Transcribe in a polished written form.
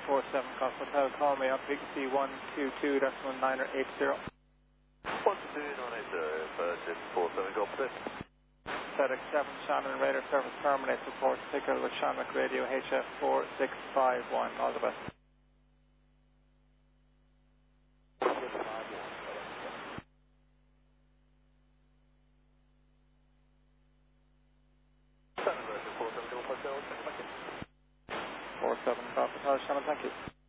47 Golf Hotel, call me on frequency 122.980. 12980, 47 Golf Hotel. FedEx 7, Shannon radar service terminates, report ticker with Shannon radio HF4651. All the best. Shannon radio 47 Golf Hotel, check back in. 47 Golf Hotel, Shannon, thank you.